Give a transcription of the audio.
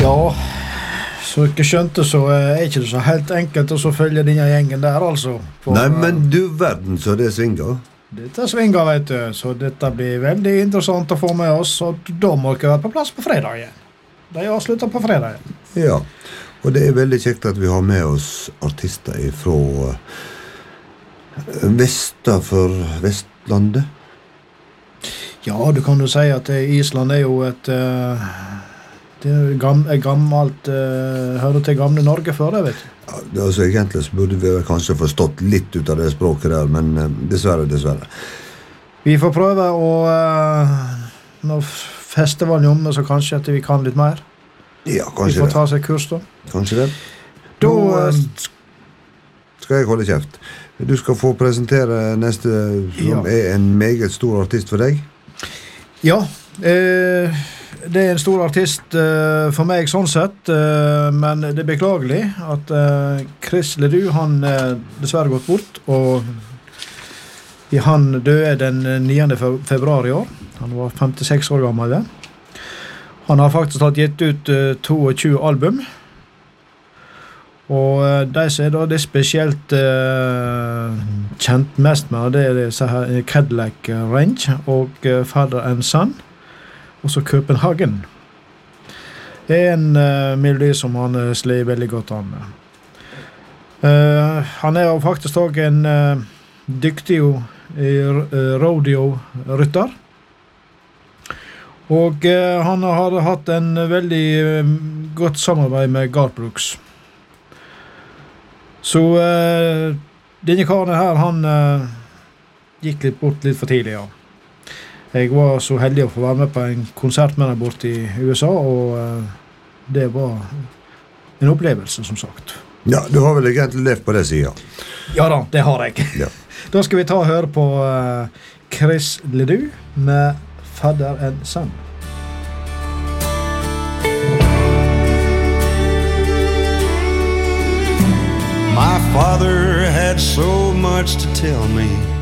Ja, så ikke skjønte så ikke det så helt enkelt å så følge denne gjengen der, altså. Nei, men du verden så det svinger. Dette svinger, vet du, så dette blir veldig interessant å få med oss, og da må ikke være på plass på fredag igjen. De avslutter på fredag igjen. Ja, og det veldig kjekt at vi har med oss artister fra vestafor Vestlandet. Ja, du kan jo si at Island jo et gammelt hører til gamle Norge før det, vet du. Ja, altså egentlig så burde vi kanskje forstått litt ut av det språket der, men dessverre. Vi får prøve å når festivalen omme, så kanskje at vi kan litt mer. Ja, kanskje det. Vi får ta seg kurs da. Kanskje det. Da skal jeg holde kjeft. Du skal få presentere neste, som en meget stor artist for deg. Ja, det en stor artist for meg sånn sett, men det beklagelig at Chris Ledoux, han dessverre gått bort, og han døde den 9. februar i år. Han var 56 år gammel. Han har faktisk gitt ut 22 album, og de som det spesielt kjent mest med, det disse her Cadillac Range og Father and Son, og så Copenhagen. Det en melodi som han sler veldig godt an med. Han jo faktisk også en dyktig rodeo-rytter. Og han har hatt en veldig godt samarbeid med Garth Brooks. Så denne karen her, han gikk litt bort litt for tidlig, ja. Jeg var så heldig å få være med på en konsert med deg bort i USA, og det var en opplevelse, som sagt. Ja, du har vel egentlig levd på det siden? Ja da, det har jeg. Ja. Da skal vi ta og høre på Chris Ledoux med Father and Son. My father had so much to tell me,